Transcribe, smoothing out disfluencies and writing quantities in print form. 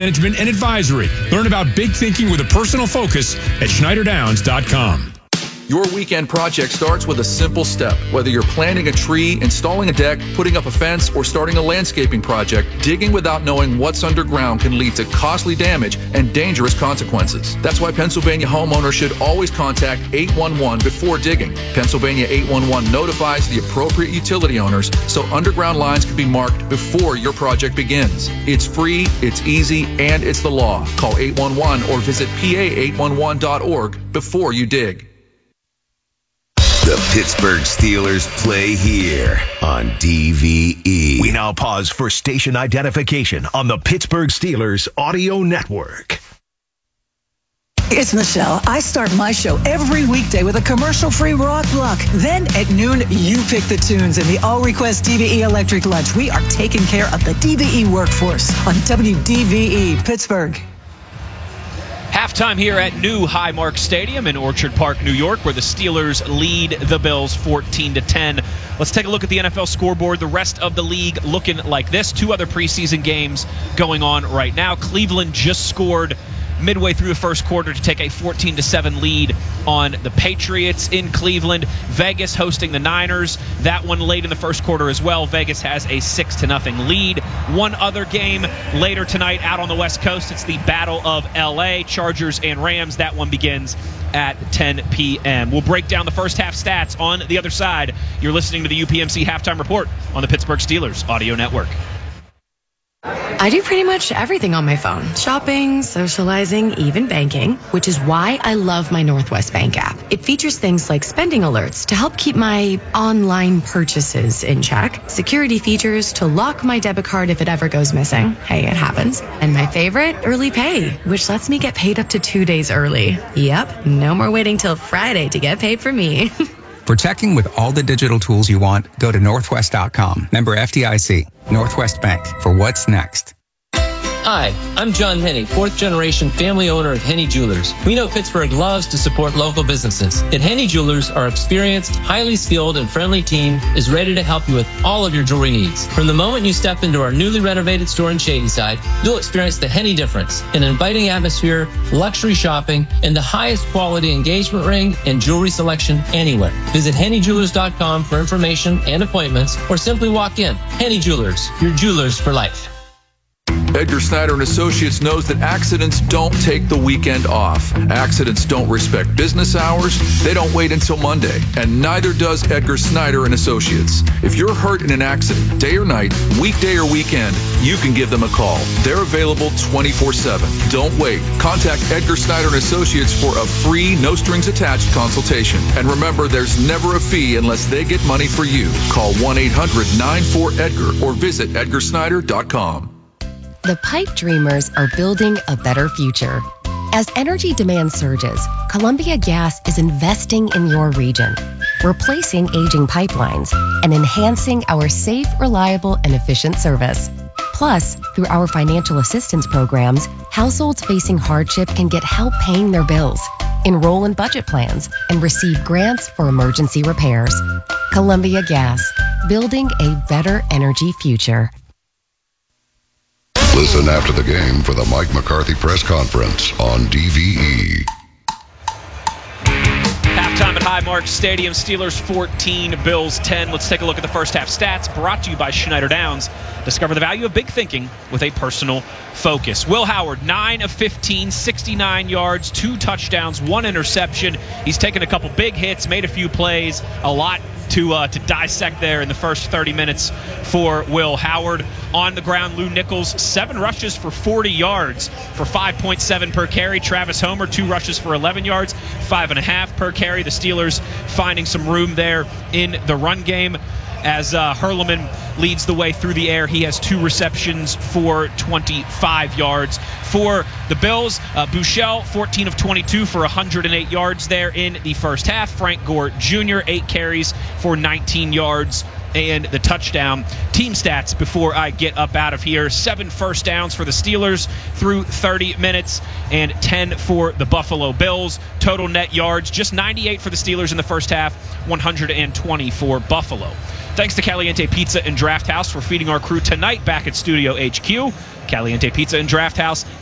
Management and advisory. Learn about big thinking with a personal focus at schneiderdowns.com. Your weekend project starts with a simple step. Whether you're planting a tree, installing a deck, putting up a fence, or starting a landscaping project, digging without knowing what's underground can lead to costly damage and dangerous consequences. That's why Pennsylvania homeowners should always contact 811 before digging. Pennsylvania 811 notifies the appropriate utility owners so underground lines can be marked before your project begins. It's free, it's easy, and it's the law. Call 811 or visit pa811.org before you dig. The Pittsburgh Steelers play here on DVE. We now pause for station identification on the Pittsburgh Steelers Audio Network. It's Michelle. I start my show every weekday with a commercial-free rock block. Then at noon, you pick the tunes in the all-request DVE Electric Lunch. We are taking care of the DVE workforce on WDVE Pittsburgh. Halftime here at New Highmark Stadium in Orchard Park, New York, where the Steelers lead the Bills 14-10. Let's take a look at the NFL scoreboard. The rest of the league looking like this. Two other preseason games going on right now. Cleveland just scored midway through the first quarter to take a 14-7 lead on the Patriots in Cleveland. Vegas hosting the Niners. That one late in the first quarter as well. Vegas has a 6-0 lead. One other game later tonight out on the West Coast. It's the Battle of L.A. Chargers and Rams. That one begins at 10 p.m. We'll break down the first half stats on the other side. You're listening to the UPMC Halftime Report on the Pittsburgh Steelers Audio Network. I do pretty much everything on my phone. Shopping, socializing, even banking, which is why I love my Northwest Bank app. It features things like spending alerts to help keep my online purchases in check, security features to lock my debit card if it ever goes missing. Hey, it happens. And my favorite, early pay, which lets me get paid up to 2 days early. Yep, no more waiting till Friday to get paid for me. For checking with all the digital tools you want, go to northwest.com. Member FDIC. Northwest Bank. For what's next. Hi, I'm John Henney, fourth-generation family owner of Henney Jewelers. We know Pittsburgh loves to support local businesses. At Henney Jewelers, our experienced, highly skilled, and friendly team is ready to help you with all of your jewelry needs. From the moment you step into our newly renovated store in Shadyside, you'll experience the Henney difference, an inviting atmosphere, luxury shopping, and the highest quality engagement ring and jewelry selection anywhere. Visit HenneyJewelers.com for information and appointments, or simply walk in. Henney Jewelers, your jewelers for life. Edgar Snyder and Associates knows that accidents don't take the weekend off. Accidents don't respect business hours. They don't wait until Monday. And neither does Edgar Snyder and Associates. If you're hurt in an accident, day or night, weekday or weekend, you can give them a call. They're available 24/7. Don't wait. Contact Edgar Snyder and Associates for a free, no-strings-attached consultation. And remember, there's never a fee unless they get money for you. Call 1-800-94-EDGAR or visit edgarsnyder.com. The pipe dreamers are building a better future. As energy demand surges, Columbia Gas is investing in your region, replacing aging pipelines and enhancing our safe, reliable, and efficient service. Plus, through our financial assistance programs, households facing hardship can get help paying their bills, enroll in budget plans, and receive grants for emergency repairs. Columbia Gas, building a better energy future. Listen after the game for the Mike McCarthy press conference on DVE. Halftime at Highmark Stadium, Steelers 14, Bills 10. Let's take a look at the first half stats brought to you by Schneider Downs. Discover the value of big thinking with a personal focus. Will Howard, 9 of 15, 69 yards, 2 touchdowns, 1 interception. He's taken a couple big hits, made a few plays, a lot to dissect there in the first 30 minutes for Will Howard. On the ground, Lou Nichols, 7 rushes for 40 yards for 5.7 per carry. Travis Homer, 2 rushes for 11 yards, 5.5 per carry. The Steelers finding some room there in the run game as Hurleman leads the way through the air. He has 2 receptions for 25 yards. For the Bills, Buechele, 14 of 22 for 108 yards there in the first half. Frank Gore Jr., 8 carries for 19 yards and the touchdown. Team stats before I get up out of here. 7 first downs for the Steelers through 30 minutes and 10 for the Buffalo Bills. Total net yards, just 98 for the Steelers in the first half, 120 for Buffalo. Thanks to Caliente Pizza and Draft House for feeding our crew tonight back at Studio HQ. Caliente Pizza and Draft House,